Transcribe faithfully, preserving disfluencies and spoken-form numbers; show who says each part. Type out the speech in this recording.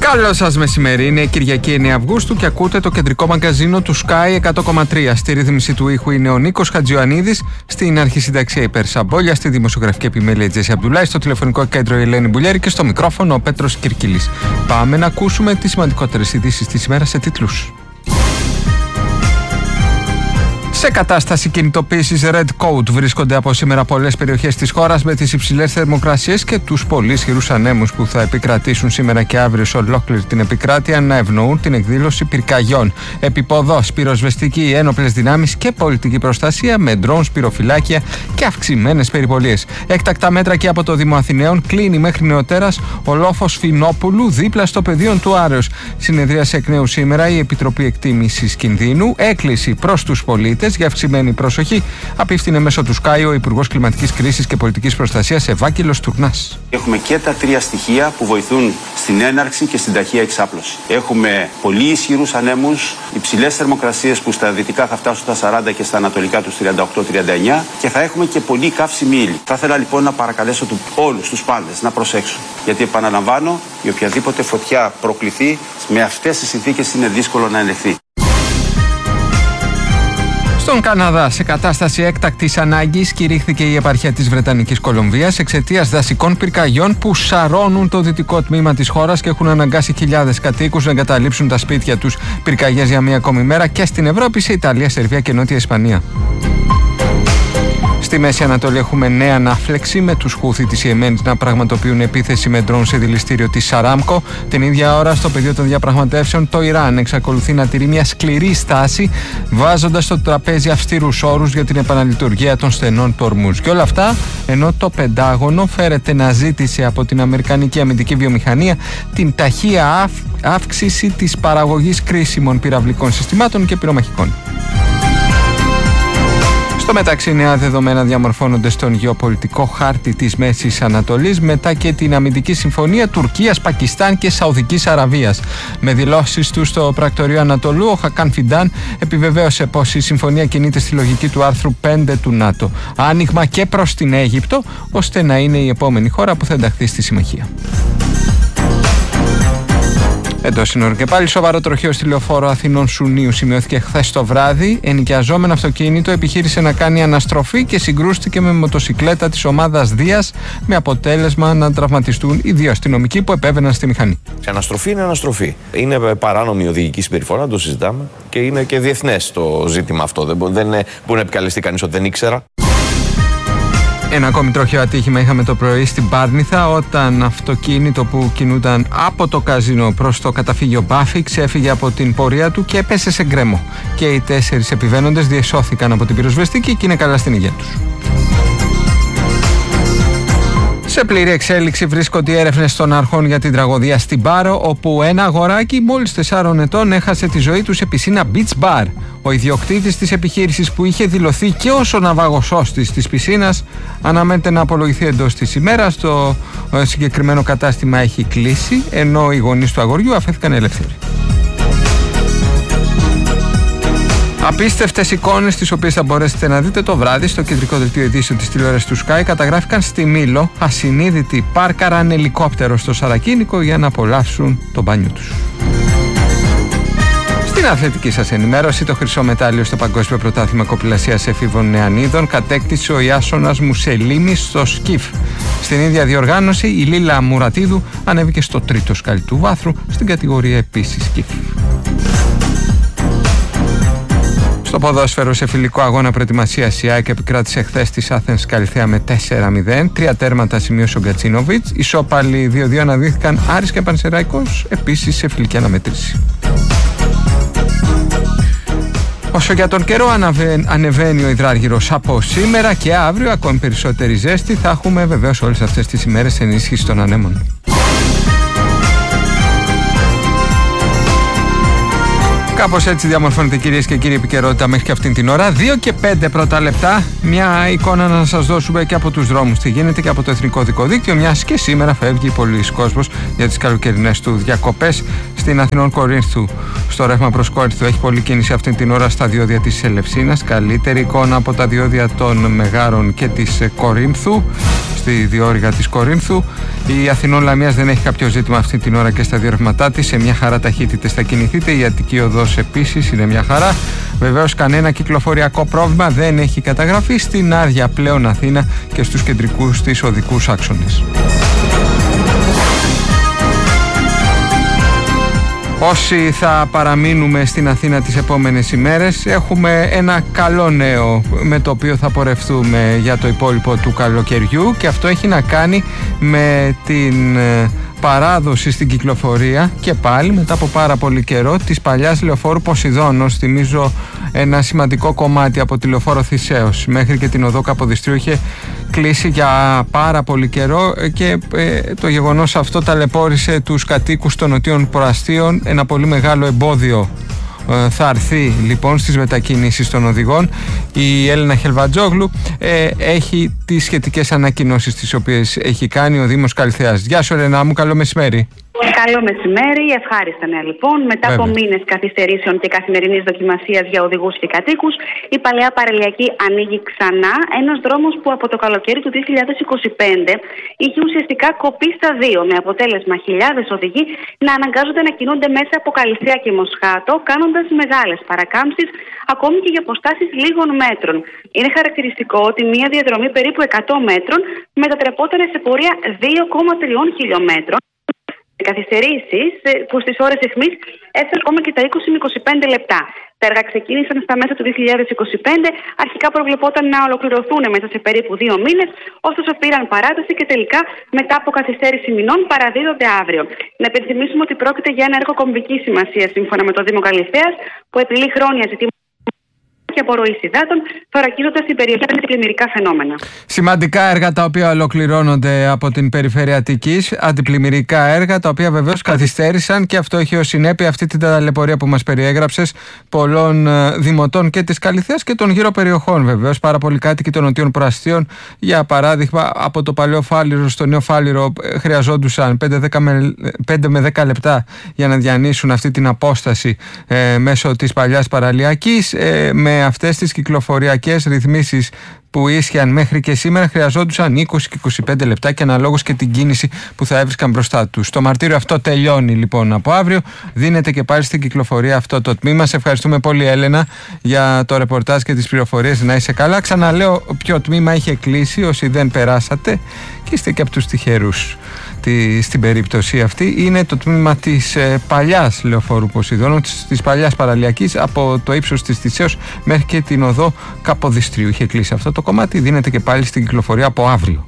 Speaker 1: Καλό σας μεσημέρι, είναι Κυριακή εννέα Αυγούστου και ακούτε το κεντρικό μαγκαζίνο του Sky εκατό κόμμα τρία. Στη ρύθμιση του ήχου είναι ο Νίκος Χατζιωαννίδης, στην αρχισυνταξία η Πέρσα Μπόλια, στη δημοσιογραφική επιμέλεια η Τζέσι Αμπτουλάη, στο τηλεφωνικό κέντρο η Ελένη Μπουλιέρη και στο μικρόφωνο ο Πέτρος Κυρκυλής. Πάμε να ακούσουμε τις σημαντικότερες ειδήσεις της ημέρας σε τίτλους. Σε κατάσταση κινητοποίησης Red Code βρίσκονται από σήμερα πολλές περιοχές της χώρας με τις υψηλές θερμοκρασίες και τους πολύ ισχυρούς ανέμους που θα επικρατήσουν σήμερα και αύριο σε ολόκληρη την επικράτεια να ευνοούν την εκδήλωση πυρκαγιών. Επιποδός, πυροσβεστική, ένοπλες δυνάμεις και πολιτική προστασία με ντρόουν, πυροφυλάκια και αυξημένες περιπολίες. Έκτακτα μέτρα και από το Δήμο Αθηναίων, κλείνει μέχρι νεοτέρας ο λόφος Φινόπουλου δίπλα στο πεδίο του Άρεως. Συνεδρίασε εκ νέου σήμερα η Επιτροπή Εκτίμησης Κινδύνου, έκκληση προς τους πολίτες για αυξημένη προσοχή, απίφθινε μέσω του Sky ο Υπουργός Κλιματικής Κρίσης και Πολιτικής Προστασίας Ευάγγελος Τουρνάς.
Speaker 2: Έχουμε και τα τρία στοιχεία που βοηθούν στην έναρξη και στην ταχεία εξάπλωση. Έχουμε πολύ ισχυρούς ανέμους, υψηλές θερμοκρασίες που στα δυτικά θα φτάσουν στα σαράντα και στα ανατολικά τους τριάντα οκτώ τριάντα εννέα και θα έχουμε και πολύ καύσιμη ύλη. Θα ήθελα λοιπόν να παρακαλέσω του, όλους τους πάντες να προσέξουν. Γιατί επαναλαμβάνω, η οποιαδήποτε φωτιά προκληθεί με αυτές τις συνθήκες είναι δύσκολο να ελεγχθεί.
Speaker 1: Στον Καναδά, σε κατάσταση έκτακτης ανάγκης, κηρύχθηκε η επαρχία της Βρετανικής Κολομβίας εξαιτίας δασικών πυρκαγιών που σαρώνουν το δυτικό τμήμα της χώρας και έχουν αναγκάσει χιλιάδες κατοίκους να εγκαταλείψουν τα σπίτια τους. Πυρκαγιές για μία ακόμη μέρα και στην Ευρώπη, σε Ιταλία, Σερβία και Νότια Ισπανία. Στη Μέση Ανατολή έχουμε νέα ανάφλεξη με τους Χούθι της Ιεμένης να πραγματοποιούν επίθεση με ντρόουν σε δηληστήριο της Αράμκο. Την ίδια ώρα, στο πεδίο των διαπραγματεύσεων, το Ιράν εξακολουθεί να τηρεί μια σκληρή στάση, βάζοντας στο τραπέζι αυστηρούς όρους για την επαναλειτουργία των στενών του Ορμούζ. Και όλα αυτά ενώ το Πεντάγωνο φέρεται να ζήτησε από την Αμερικανική αμυντική βιομηχανία την ταχεία αύξηση της παραγωγής κρίσιμων πυραυλικών συστημάτων και πυρομαχικών. Στο μεταξύ, νέα δεδομένα διαμορφώνονται στον γεωπολιτικό χάρτη της Μέσης Ανατολής μετά και την αμυντική συμφωνία Τουρκίας, Πακιστάν και Σαουδικής Αραβίας. Με δηλώσεις του στο πρακτορείο Ανατολού, ο Χακάν Φιντάν επιβεβαίωσε πως η συμφωνία κινείται στη λογική του άρθρου πέντε του ΝΑΤΟ. Άνοιγμα και προς την Αίγυπτο, ώστε να είναι η επόμενη χώρα που θα ενταχθεί στη συμμαχία. Εντός συνόρων και πάλι, σοβαρό τροχαίο στη λεωφόρο Αθηνών Σουνίου σημειώθηκε χθες το βράδυ. Ενοικιαζόμενο αυτοκίνητο επιχείρησε να κάνει αναστροφή και συγκρούστηκε με μοτοσικλέτα της ομάδας Δίας, με αποτέλεσμα να τραυματιστούν οι δύο αστυνομικοί που επέβαιναν στη μηχανή.
Speaker 3: Η αναστροφή είναι αναστροφή. Είναι παράνομη οδηγική συμπεριφορά, το συζητάμε, και είναι και διεθνές το ζήτημα αυτό. Δεν μπορεί, δεν μπορεί να επικαλεστεί κανείς ότι δεν ήξερα.
Speaker 1: Ένα ακόμη τροχαίο ατύχημα είχαμε το πρωί στην Πάρνηθα, όταν αυτοκίνητο που κινούνταν από το καζίνο προς το καταφύγιο Μπάφη ξέφυγε από την πορεία του και έπεσε σε γκρέμο. Και οι τέσσερις επιβαίνοντες διεσώθηκαν από την πυροσβεστική και είναι καλά στην υγεία τους. Σε πλήρη εξέλιξη βρίσκονται οι έρευνες των αρχών για την τραγωδία στην Πάρο, όπου ένα αγοράκι μόλις τεσσάρων ετών έχασε τη ζωή του σε πισίνα Beach Bar. Ο ιδιοκτήτης της επιχείρησης, που είχε δηλωθεί και ως ο ναυαγοσώστης της πισίνας, αναμένεται να απολογηθεί εντός της ημέρας. Το συγκεκριμένο κατάστημα έχει κλείσει, ενώ οι γονείς του αγοριού αφέθηκαν ελεύθεροι. Απίστευτες εικόνες, τις οποίες θα μπορέσετε να δείτε το βράδυ στο κεντρικό δελτίο ειδήσεων της τηλεόρασης του Sky, καταγράφηκαν στη Μήλο. Ασυνείδητοι πάρκαραν ελικόπτερο στο Σαρακίνικο για να απολαύσουν το μπάνιο τους. Στην αθλητική σας ενημέρωση, το χρυσό μετάλλιο στο Παγκόσμιο Πρωτάθλημα Κοπηλασίας Εφήβων Νεανίδων κατέκτησε ο Ιάσονας Μουσελίνης στο σκιφ. Στην ίδια διοργάνωση, η Λίλα Μουρατίδου ανέβηκε στο τρίτο σκάλι του βάθρου, στην κατηγορία επίσης σκιφ. Στο ποδόσφαιρο, σε φιλικό αγώνα προετοιμασίας, η ΑΕΚ επικράτησε χθες της Άθενς Καλιθέα με τέσσερα μηδέν. Τρία τέρματα σημείωσε ο Γκατσίνοβιτς. Ισόπαλοι δύο δύο αναδύθηκαν Άρης και Πανσεραϊκός, επίσης σε φιλική αναμέτρηση. Όσο για τον καιρό, ανεβαίνει ο υδράργυρος από σήμερα και αύριο, ακόμη περισσότερη ζέστη. Θα έχουμε βεβαίως όλες αυτές τις ημέρες ενίσχυση των ανέμων. Κάπως έτσι διαμορφώνεται, κυρίες και κύριοι, επικαιρότητα μέχρι και αυτήν την ώρα. δύο και πέντε πρώτα λεπτά. Μια εικόνα να σας δώσουμε και από τους δρόμους τι γίνεται και από το Εθνικό Οδικό Δίκτυο, μιας και σήμερα φεύγει πολλής κόσμος για τις καλοκαιρινές του διακοπές. Στην Αθηνών Κορίνθου, στο ρεύμα προς Κόρινθο, έχει πολλή κίνηση αυτήν την ώρα στα διόδια της Ελευσίνας. Καλύτερη εικόνα από τα διόδια των Μεγάρων και της Κορίνθου. Στη διόρυγα της Κορίνθου. Η Αθηνών Λαμίας δεν έχει κάποιο ζήτημα αυτή την ώρα και στα διορυγματά της. Σε μια χαρά ταχύτητες θα κινηθείτε. Η Αττική Οδός επίσης είναι μια χαρά. Βεβαίως κανένα κυκλοφοριακό πρόβλημα δεν έχει καταγραφεί στην άδεια πλέον Αθήνα και στους κεντρικούς της οδικούς άξονες. Όσοι θα παραμείνουμε στην Αθήνα τις επόμενες ημέρες, έχουμε ένα καλό νέο με το οποίο θα πορευτούμε για το υπόλοιπο του καλοκαιριού, και αυτό έχει να κάνει με την παράδοση στην κυκλοφορία και πάλι μετά από πάρα πολύ καιρό της παλιάς λεωφόρου Ποσειδώνος. Θυμίζω ένα σημαντικό κομμάτι από τη λεωφόρο Θησέως μέχρι και την οδό Καποδιστρίου είχε κλείσει για πάρα πολύ καιρό και ε, το γεγονός αυτό ταλαιπώρησε τους κατοίκους των νοτίων προαστίων. Ένα πολύ μεγάλο εμπόδιο ε, θα έρθει λοιπόν στις μετακινήσεις των οδηγών. Η Έλενα Χελβατζόγλου ε, έχει τις σχετικές ανακοινώσεις τις οποίες έχει κάνει ο Δήμος Καλυθέας. Γεια σου Έλενα μου, καλό μεσημέρι.
Speaker 4: Καλό μεσημέρι, ευχάριστα νέα λοιπόν. Μετά Βέβαια. από μήνες καθυστερήσεων και καθημερινής δοκιμασίας για οδηγούς και κατοίκους, η παλαιά παραλιακή ανοίγει ξανά. Ένας δρόμος που από το καλοκαίρι του δύο χιλιάδες είκοσι πέντε είχε ουσιαστικά κοπεί στα δύο, με αποτέλεσμα χιλιάδες οδηγοί να αναγκάζονται να κινούνται μέσα από Καλυθέα και Μοσχάτο, κάνοντας μεγάλες παρακάμψεις, ακόμη και για αποστάσεις λίγων μέτρων. Είναι χαρακτηριστικό ότι μια διαδρομή περίπου εκατό μέτρων μετατρεπόταν σε πορεία δύο κόμμα τρία χιλιόμετρων. Καθυστερήσεις που στις ώρες αιχμής έφτασαν ακόμα και τα είκοσι με είκοσι πέντε λεπτά. Τα έργα ξεκίνησαν στα μέσα του δύο χιλιάδες είκοσι πέντε, αρχικά προβλεπόταν να ολοκληρωθούν μέσα σε περίπου δύο μήνες, ωστόσο πήραν παράταση και τελικά μετά από καθυστέρηση μηνών παραδίδονται αύριο. Να υπενθυμίσουμε ότι πρόκειται για ένα έργο κομβικής σημασίας σύμφωνα με το Δήμο Καλυθέας, που επιλύει χρόνια ζητήματα και απορροής υδάτων, θωρακίζοντας την περιοχή από αντιπλημμυρικά φαινόμενα.
Speaker 1: Σημαντικά έργα τα οποία ολοκληρώνονται από την περιφέρεια Αττικής, αντιπλημμυρικά έργα τα οποία βεβαίως καθυστέρησαν, και αυτό έχει ως συνέπεια αυτή την ταλαιπωρία που μας περιέγραψες πολλών δημοτών και της Καλυθέας και των γύρω περιοχών. Βεβαίως πάρα πολλοί κάτοικοι των νοτίων προαστίων, για παράδειγμα από το παλαιό Φάληρο στο νέο Φάληρο, χρειαζόντουσαν πέντε με δέκα λεπτά για να διανύσουν αυτή την απόσταση ε, μέσω της παλιάς παραλιακής. Ε, με αυτές τις κυκλοφοριακές ρυθμίσεις που ίσχυαν μέχρι και σήμερα χρειαζόντουσαν είκοσι και είκοσι πέντε λεπτά, και αναλόγως και την κίνηση που θα έβρισκαν μπροστά τους. Το μαρτύριο αυτό τελειώνει λοιπόν από αύριο. Δίνεται και πάλι στην κυκλοφορία αυτό το τμήμα. Σε ευχαριστούμε πολύ Έλενα για το ρεπορτάζ και τις πληροφορίες. Να είσαι καλά. Ξαναλέω ποιο τμήμα είχε κλείσει όσοι δεν περάσατε και είστε και από τους τυχερούς. Στην περίπτωση αυτή είναι το τμήμα της ε, παλιάς λεωφόρου Ποσειδώνου, της, της παλιάς παραλιακής, από το ύψος της Θησέως μέχρι και την οδό Καποδιστρίου. Είχε κλείσει αυτό το κομμάτι, δίνεται και πάλι στην κυκλοφορία από αύριο.